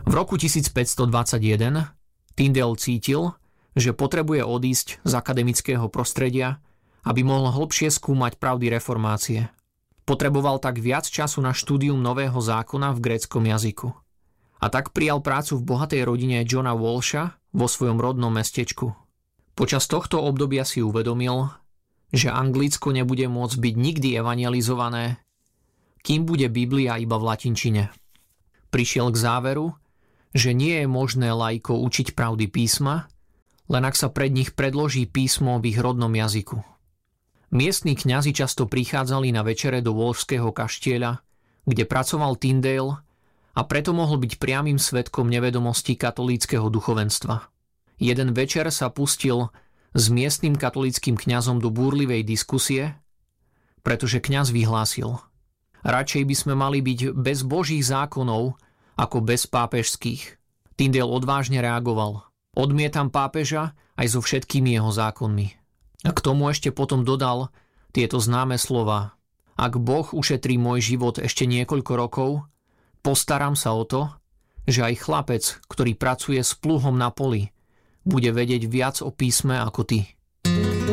V roku 1521 Tyndale cítil, že potrebuje odísť z akademického prostredia, aby mohol hlbšie skúmať pravdy reformácie. Potreboval tak viac času na štúdium Nového zákona v gréckom jazyku. A tak prijal prácu v bohatej rodine Johna Walsha vo svojom rodnom mestečku. Počas tohto obdobia si uvedomil, že Anglicko nebude môcť byť nikdy evangelizované, kým bude Biblia iba v latinčine. Prišiel k záveru, že nie je možné laikov učiť pravdy písma, len ak sa pred nich predloží písmo v ich rodnom jazyku. Miestni kňazi často prichádzali na večere do Walshského kaštieľa, kde pracoval Tyndale, a preto mohol byť priamym svedkom nevedomosti katolíckeho duchovenstva. Jeden večer sa pustil s miestnym katolíckym kňazom do búrlivej diskusie, pretože kňaz vyhlásil: radšej by sme mali byť bez božích zákonov ako bez pápežských. Tyndale odvážne reagoval: odmietam pápeža aj so všetkými jeho zákonmi. A k tomu ešte potom dodal tieto známe slová: ak Boh ušetrí môj život ešte niekoľko rokov, postaram sa o to, že aj chlapec, ktorý pracuje s pluhom na poli, bude vedieť viac o písme ako ty.